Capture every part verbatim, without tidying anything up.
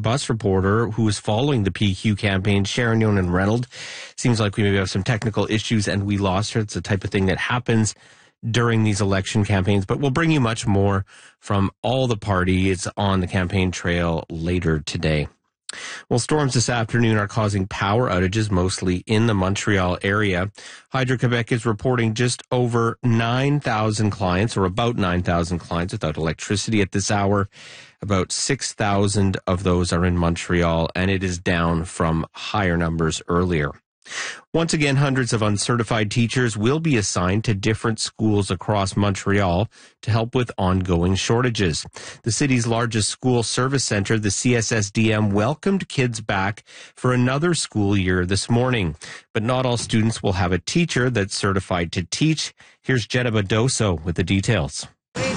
bus reporter who is following the P Q campaign, Sharon Yonan Reynolds. Seems like we maybe have some technical issues and we lost her. It's the type of thing that happens during these election campaigns, but we'll bring you much more from all the parties on the campaign trail later today. Well, storms this afternoon are causing power outages, mostly in the Montreal area. Hydro-Quebec is reporting just over nine thousand clients, or about nine thousand clients without electricity at this hour. About six thousand of those are in Montreal, and it is down from higher numbers earlier. Once again, hundreds of uncertified teachers will be assigned to different schools across Montreal to help with ongoing shortages. The city's largest school service center, the C S S D M, welcomed kids back for another school year this morning. But not all students will have a teacher that's certified to teach. Here's Jenna Badoso with the details.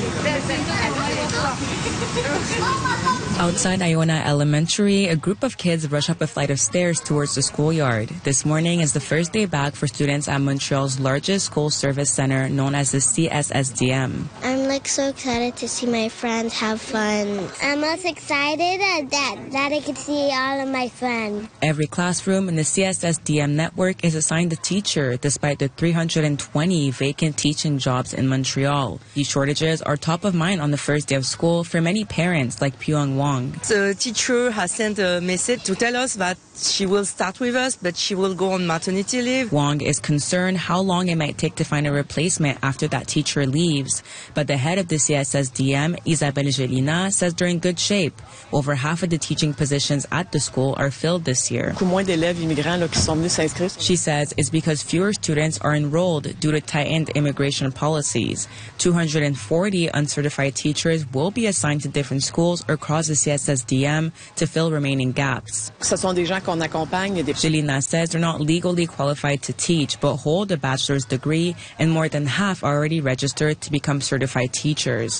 Outside Iona Elementary, a group of kids rush up a flight of stairs towards the schoolyard. This morning is the first day back for students at Montreal's largest school service center, known as the C S S D M. I'm like so excited to see my friends have fun. I'm most excited that, that I can see all of my friends. Every classroom in the C S S D M network is assigned a teacher, despite the three hundred twenty vacant teaching jobs in Montreal. These shortages are top of mind on the first day of school for many parents like Pyong Wong. The teacher has sent a message to tell us that she will start with us, but she will go on maternity leave. Wong is concerned how long it might take to find a replacement after that teacher leaves. But the head of the C S S D M, Isabelle Gelina, says they're in good shape. Over half of the teaching positions at the school are filled this year. She says it's because fewer students are enrolled due to tightened immigration policies. two hundred forty uncertified teachers will be assigned to different schools across the C S S D M to fill remaining gaps. Gelina says they're not legally qualified to teach, but hold a bachelor's degree, and more than half are already registered to become certified teachers.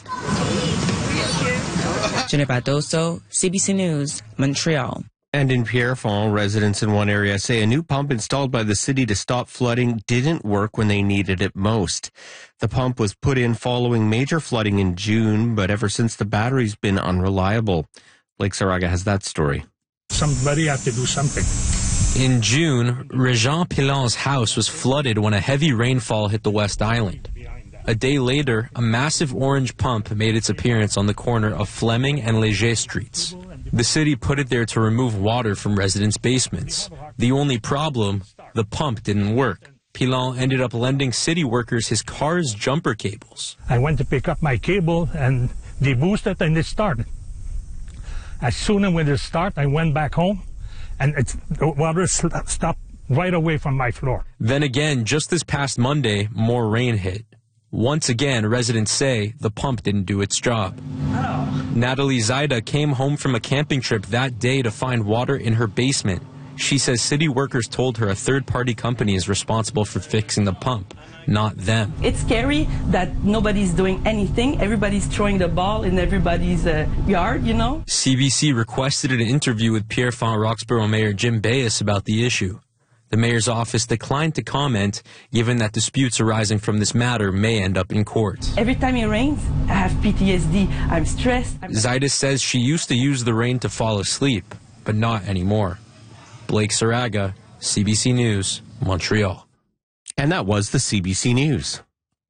Jenna Badoso, C B C News, Montreal. And in Pierrefonds, residents in one area say a new pump installed by the city to stop flooding didn't work when they needed it most. The pump was put in following major flooding in June, but ever since the battery's been unreliable. Blake Saraga has that story. Somebody had to do something. In June, Regent Pilon's house was flooded when a heavy rainfall hit the West Island. A day later, a massive orange pump made its appearance on the corner of Fleming and Léger streets. The city put it there to remove water from residents' basements. The only problem, the pump didn't work. Pilon ended up lending city workers his car's jumper cables. I went to pick up my cable and they boosted and it started. As soon as when it started, I went back home and it's, the water stopped right away from my floor. Then again, just this past Monday, more rain hit. Once again, residents say the pump didn't do its job. Natalie Zaida came home from a camping trip that day to find water in her basement. She says city workers told her a third-party company is responsible for fixing the pump, not them. It's scary that nobody's doing anything. Everybody's throwing the ball in everybody's uh, yard, you know. C B C requested an interview with Pierrefonds Roxborough Mayor Jim Bayes about the issue. The mayor's office declined to comment, given that disputes arising from this matter may end up in court. Every time it rains, I have P T S D. I'm stressed. I'm Zaida says she used to use the rain to fall asleep, but not anymore. Blake Saraga, C B C News, Montreal. And that was the C B C News.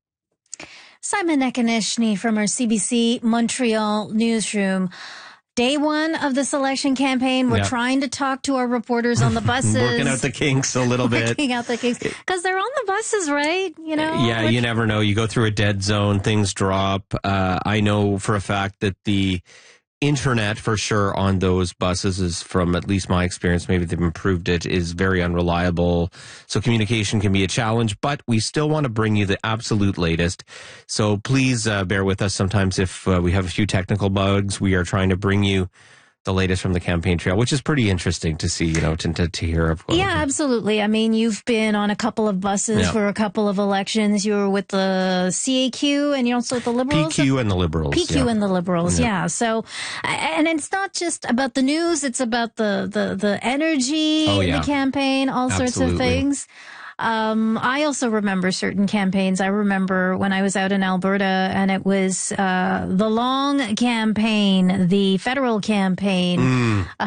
Simon Nekanishny from our C B C Montreal newsroom. Day one of the selection campaign, we're yeah. trying to talk to our reporters on the buses. Working out the kinks a little bit. Working out the kinks. Because they're on the buses, right? You know. Yeah, Which... you never know. You go through a dead zone, things drop. Uh, I know for a fact that the internet, for sure, on those buses is, from at least my experience, maybe they've improved it, is very unreliable. So communication can be a challenge, but we still want to bring you the absolute latest. So please uh, bear with us sometimes if uh, we have a few technical bugs. We are trying to bring you the latest from the campaign trail, which is pretty interesting to see, you know, to, to, to hear. Of yeah, absolutely. I mean, you've been on a couple of buses yeah. for a couple of elections. You were with the C A Q and you're also with the Liberals. P Q and the Liberals. P Q yeah. and the Liberals, yeah. yeah. So, and it's not just about the news. It's about the, the, the energy oh, in yeah. the campaign, all absolutely. sorts of things. Um, I also remember certain campaigns. I remember when I was out in Alberta and it was, uh, the long campaign, the federal campaign. Mm.